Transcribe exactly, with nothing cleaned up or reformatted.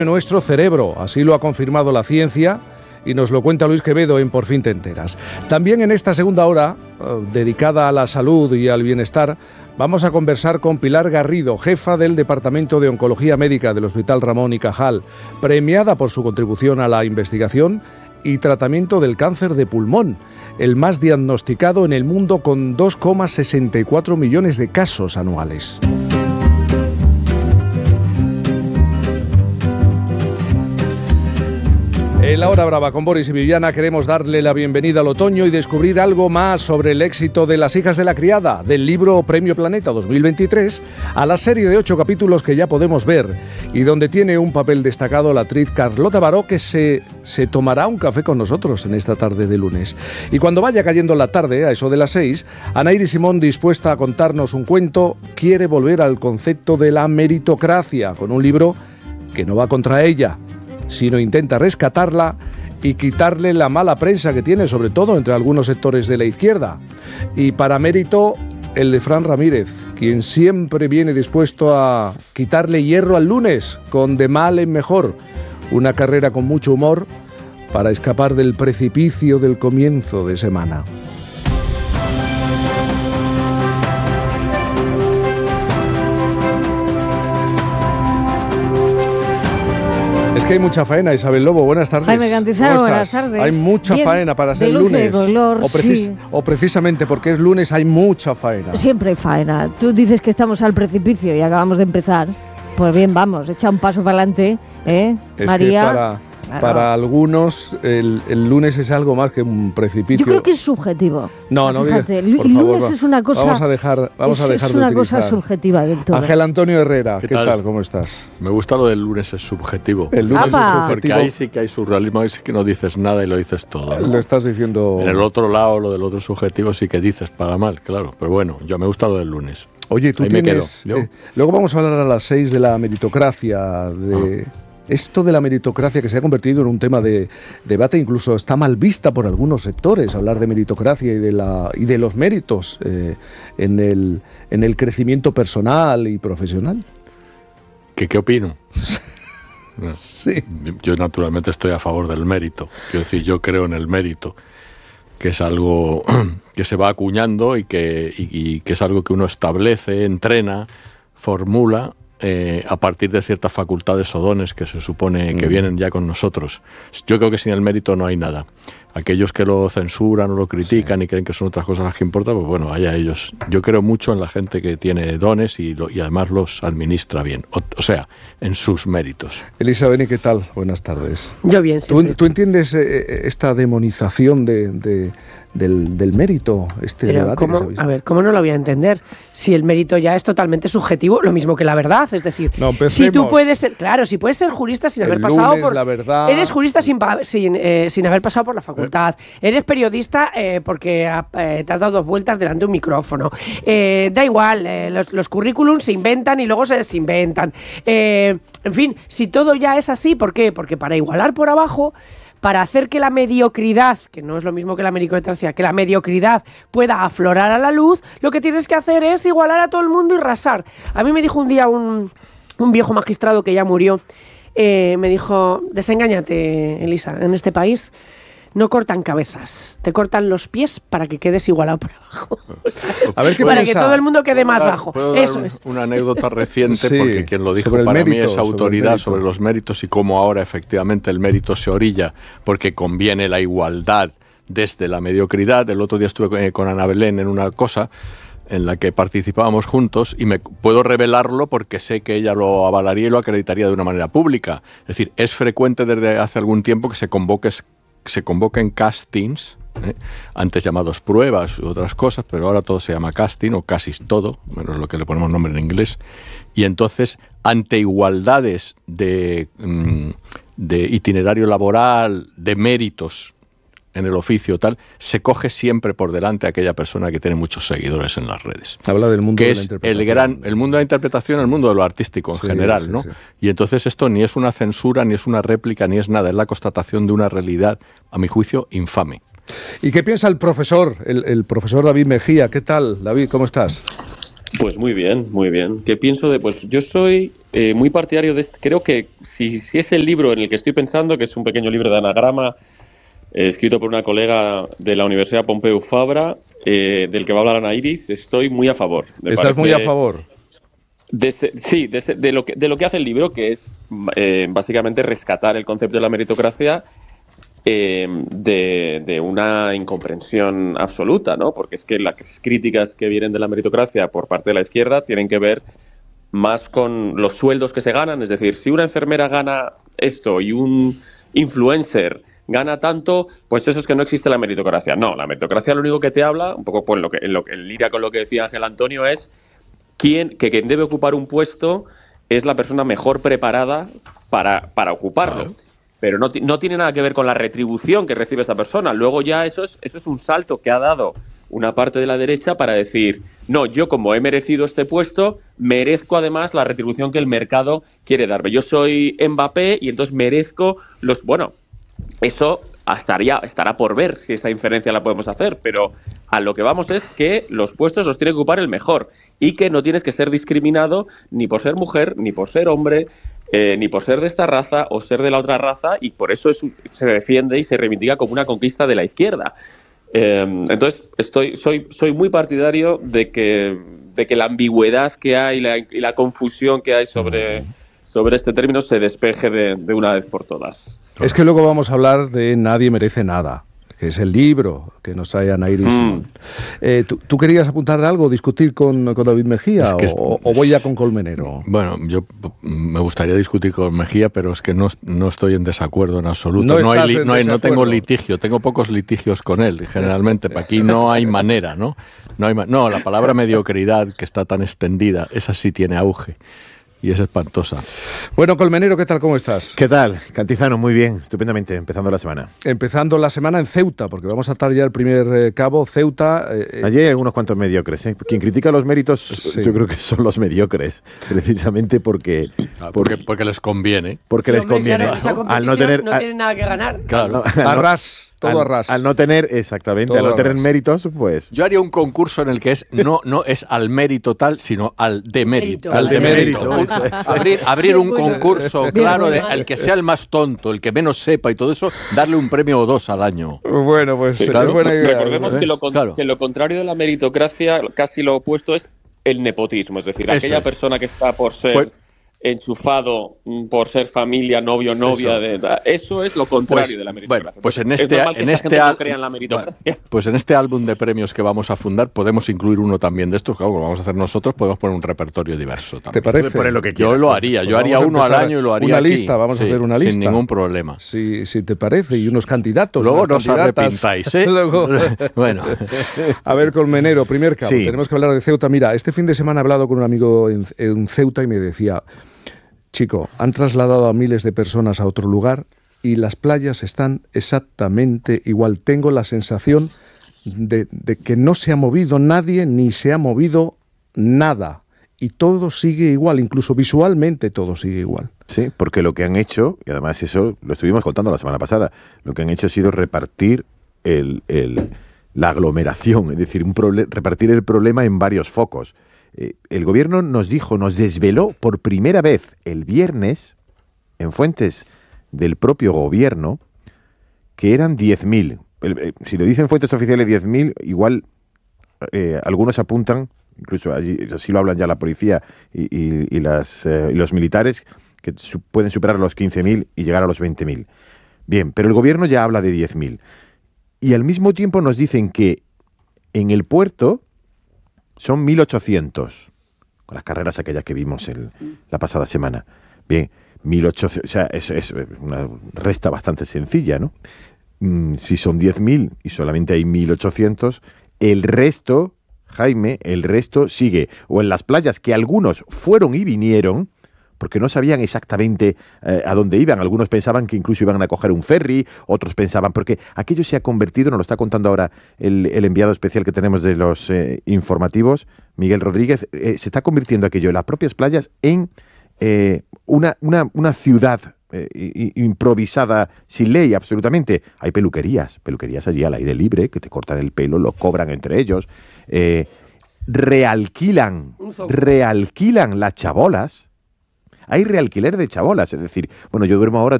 Nuestro cerebro, así lo ha confirmado la ciencia y nos lo cuenta Luis Quevedo en Por fin te enteras. También en esta segunda hora, eh, dedicada a la salud y al bienestar, vamos a conversar con Pilar Garrido, jefa del Departamento de Oncología Médica del Hospital Ramón y Cajal, premiada por su contribución a la investigación y tratamiento del cáncer de pulmón, el más diagnosticado en el mundo con dos coma sesenta y cuatro millones de casos anuales. En la Hora Brava con Boris y Viviana queremos darle la bienvenida al otoño y descubrir algo más sobre el éxito de Las hijas de la criada, del libro Premio Planeta dos mil veintitrés, a la serie de ocho capítulos que ya podemos ver y donde tiene un papel destacado la actriz Carlota Baró, que se, se tomará un café con nosotros en esta tarde de lunes. Y cuando vaya cayendo la tarde, a eso de las seis, Anaíri Simón, dispuesta a contarnos un cuento, quiere volver al concepto de la meritocracia con un libro que no va contra ella, sino intenta rescatarla y quitarle la mala prensa que tiene, sobre todo entre algunos sectores de la izquierda. Y para mérito, el de Fran Ramírez, quien siempre viene dispuesto a quitarle hierro al lunes, con de mal en mejor, una carrera con mucho humor para escapar del precipicio del comienzo de semana. Es que hay mucha faena, Isabel Lobo, buenas tardes. Jaime Cantizaro, buenas tardes. Hay mucha Bien, faena para ser lunes. Color, o, precis- sí. o precisamente porque es lunes hay mucha faena. Siempre hay faena. Tú dices que estamos al precipicio y acabamos de empezar. Pues bien, vamos, echa un paso para adelante, ¿eh, es María? Que para, claro. para algunos el, el lunes es algo más que un precipicio. Yo creo que es subjetivo. No, no, fíjate, diga, por el favor, lunes va. es una cosa. Vamos a dejar, vamos es, a dejar es de una utilizar. cosa subjetiva del todo. Ángel Antonio Herrera, ¿qué, ¿Qué tal? tal? ¿Cómo estás? Me gusta lo del lunes es subjetivo. El lunes ¡Apa! es subjetivo. Porque ahí sí que hay surrealismo, ahí sí que no dices nada y lo dices todo, ¿no? Lo estás diciendo. En el otro lado, lo del otro subjetivo sí que dices para mal, claro. Pero bueno, yo me gusta lo del lunes. Oye, tú ahí me tienes. quedo. Eh, luego vamos a hablar a las seis de la meritocracia, de. Ah. Esto de la meritocracia que se ha convertido en un tema de debate, incluso está mal vista por algunos sectores, hablar de meritocracia y de, la, y de los méritos eh, en, el, en el crecimiento personal y profesional. ¿Qué, qué opino? Sí. Yo naturalmente estoy a favor del mérito. Quiero decir, yo creo en el mérito, que es algo que se va acuñando y que, y, y que es algo que uno establece, entrena, formula, Eh, a partir de ciertas facultades o dones que se supone que vienen ya con nosotros. Yo creo que sin el mérito no hay nada. Aquellos que lo censuran o lo critican sí. y creen que son otras cosas las que importan, pues bueno, allá ellos. Yo creo mucho en la gente que tiene dones y, lo, y además los administra bien, o, o sea, en sus méritos. Elisa Beni, ¿qué tal? Buenas tardes. Yo bien, sí. ¿Tú, ¿tú entiendes eh, esta demonización de, de, del, del mérito, este Pero debate? ¿cómo, a ver, ¿cómo no lo voy a entender? Si el mérito ya es totalmente subjetivo, lo mismo que la verdad, es decir, no, si tú puedes ser, claro, si puedes ser jurista sin el haber pasado lunes, por, la verdad. Eres jurista sin, sin, eh, sin haber pasado por la facultad, eh. eres periodista eh, porque eh, te has dado dos vueltas delante de un micrófono, eh, da igual, eh, los, los currículums se inventan y luego se desinventan, eh, en fin, si todo ya es así, ¿por qué? Porque para igualar por abajo, para hacer que la mediocridad, que no es lo mismo que la meritocracia, que la mediocridad pueda aflorar a la luz, lo que tienes que hacer es igualar a todo el mundo y rasar. A mí me dijo un día un, un viejo magistrado que ya murió, eh, me dijo, desengáñate, Elisa, en este país no cortan cabezas, te cortan los pies para que quedes igualado por abajo. A ver, ¿qué para piensa? que todo el mundo quede más dar, bajo. ¿puedo Eso dar es. Una anécdota reciente, sí, porque quien lo dijo para mérito, mí es autoridad sobre, sobre los méritos y cómo ahora efectivamente el mérito se orilla, porque conviene la igualdad desde la mediocridad. El otro día estuve con Ana Belén en una cosa en la que participábamos juntos y me puedo revelarlo porque sé que ella lo avalaría y lo acreditaría de una manera pública. Es decir, es frecuente desde hace algún tiempo que se convoques se convoquen castings, ¿eh? antes llamados pruebas u otras cosas, pero ahora todo se llama casting, o casi todo, menos lo que le ponemos nombre en inglés, y entonces ante igualdades de, de itinerario laboral, de méritos en el oficio tal, se coge siempre por delante a aquella persona que tiene muchos seguidores en las redes. Habla del mundo que de es la interpretación. el gran, el mundo de la interpretación, sí. el mundo de lo artístico en sí, general, sí, ¿no? Sí. Y entonces esto ni es una censura, ni es una réplica, ni es nada, es la constatación de una realidad, a mi juicio, infame. ¿Y qué piensa el profesor, el, el profesor David Mejía? ¿Qué tal, David? ¿Cómo estás? Pues muy bien, muy bien. ¿Qué pienso de...? Pues yo soy eh, muy partidario de este... Creo que si, si es el libro en el que estoy pensando, que es un pequeño libro de anagrama, eh, escrito por una colega de la Universidad Pompeu Fabra, eh, del que va a hablar Ana Iris, estoy muy a favor. Me ¿Estás parece- muy a favor? de ese- sí, de, ese- de lo que, de lo que hace el libro, que es eh, básicamente rescatar el concepto de la meritocracia eh, de, de una incomprensión absoluta, ¿no? Porque es que las críticas que vienen de la meritocracia por parte de la izquierda tienen que ver más con los sueldos que se ganan. Es decir, si una enfermera gana esto y un influencer gana tanto, pues eso es que no existe la meritocracia. No, la meritocracia lo único que te habla, un poco pues, lo que, en, lo, en línea con lo que decía Ángel Antonio, es quién, que quien debe ocupar un puesto es la persona mejor preparada para, para ocuparlo. Claro. Pero no, ti- no tiene nada que ver con la retribución que recibe esta persona. Luego ya eso es, eso es un salto que ha dado una parte de la derecha para decir, no, yo como he merecido este puesto, merezco además la retribución que el mercado quiere darme. Yo soy Mbappé y entonces merezco los... Bueno, eso estaría, estará por ver si esa inferencia la podemos hacer, pero a lo que vamos es que los puestos los tiene que ocupar el mejor y que no tienes que ser discriminado ni por ser mujer, ni por ser hombre, eh, ni por ser de esta raza o ser de la otra raza, y por eso es un- se defiende y se reivindica como una conquista de la izquierda. Eh, entonces, estoy, soy, soy muy partidario de que, de que la ambigüedad que hay y la, y la confusión que hay sobre, sobre este término se despeje de, de una vez por todas. Es que luego vamos a hablar de Nadie merece nada, que es el libro que nos trae Ana Iris Mm. Simón. Eh, ¿tú, tú querías apuntar algo, discutir con, con David Mejía Es que o, es- o voy ya con Colmenero? Bueno, yo p- me gustaría discutir con Mejía, pero es que no, no estoy en desacuerdo en absoluto. No No, hay estás li- en no, hay- no tengo desacuerdo. litigio, tengo pocos litigios con él, generalmente. Aquí no hay manera, ¿no? No, hay ma- no, la palabra mediocridad, que está tan extendida, esa sí tiene auge y es espantosa. Bueno, Colmenero, ¿qué tal? ¿Cómo estás? ¿Qué tal? Cantizano, muy bien, estupendamente, empezando la semana. Empezando la semana en Ceuta, porque vamos a atar ya el primer eh, cabo. Ceuta. eh, eh, Allí hay algunos cuantos mediocres. ¿eh? Quien critica los méritos, Sí. yo creo que son los mediocres, precisamente porque, Ah, por- Porque, porque les conviene. porque Sí, les hombre, conviene. claro, en esa al competición no tener... no al- tienen nada que ganar. Claro. al no- a ras, todo al- a ras. Al no tener, exactamente, Todo al no a tener ras. méritos, pues... Yo haría un concurso en el que es no, no es al mérito tal, sino al demérito. Al demérito, eso es. Abrir, abrir un Bien, bueno. concurso, Bien, claro, bueno. de al que sea el más tonto, el que menos sepa y todo eso, darle un premio o dos al año. Bueno, pues Sí, es claro. buena idea. Recordemos ¿eh? que lo, con- Claro. que lo contrario de la meritocracia, casi lo opuesto, es el nepotismo. Es decir, Eso aquella es. persona que está por ser Pues- enchufado, mm, por ser familia, novio, novia, Eso. de, eso es lo contrario Pues, de la meritocracia. bueno, pues en Entonces, este, es normal que en esta este gente al- no crea en la meritocracia. bueno, pues en este álbum de premios que vamos a fundar podemos incluir uno también de estos, claro, como vamos a hacer nosotros, podemos poner un repertorio diverso ¿Te también. parece? Puede poner lo que Yo quiera. lo haría, yo Pues haría vamos a uno al empezar año y lo haría una aquí. lista, vamos a Sí, hacer una lista. Sin ningún problema. Si, si te parece, y unos candidatos. Luego unas no os candidatas. arrepentáis, ¿eh? Luego- Bueno, A ver, Colmenero, primer cabo. Sí. Tenemos que hablar de Ceuta. Mira, este fin de semana he hablado con un amigo en, en Ceuta y me decía, chico, han trasladado a miles de personas a otro lugar y las playas están exactamente igual. Tengo la sensación de, de que no se ha movido nadie ni se ha movido nada. Y todo sigue igual, incluso visualmente todo sigue igual. Sí, porque lo que han hecho, y además eso lo estuvimos contando la semana pasada, lo que han hecho ha sido repartir el, el- la aglomeración, es decir, un proble- repartir el problema en varios focos. Eh, el gobierno nos dijo, nos desveló por primera vez el viernes, en fuentes del propio gobierno, que eran diez mil. El- eh, Si lo dicen fuentes oficiales diez mil, igual eh, algunos apuntan, incluso allí, así lo hablan ya la policía y, y- y las, eh, y los militares, que su- pueden superar los quince mil y llegar a los veinte mil. Bien, pero el gobierno ya habla de diez mil. Y al mismo tiempo nos dicen que en el puerto son mil ochocientos, con las carreras aquellas que vimos el- la pasada semana. Bien, mil ochocientos, o sea, es, es una resta bastante sencilla, ¿no? Mm, si son diez mil y solamente hay mil ochocientos, el resto, Jaime, el resto sigue o en las playas que algunos fueron y vinieron, porque no sabían exactamente eh, a dónde iban. Algunos pensaban que incluso iban a coger un ferry, otros pensaban, porque aquello se ha convertido, nos lo está contando ahora el, el enviado especial que tenemos de los eh, informativos, Miguel Rodríguez, eh, se está convirtiendo aquello en las propias playas en eh, una, una, una ciudad eh, i- improvisada, sin ley absolutamente. Hay peluquerías, peluquerías allí al aire libre, que te cortan el pelo, lo cobran entre ellos. Eh, realquilan, Un zoco. realquilan las chabolas. Hay realquiler de chabolas, es decir, bueno, yo duermo ahora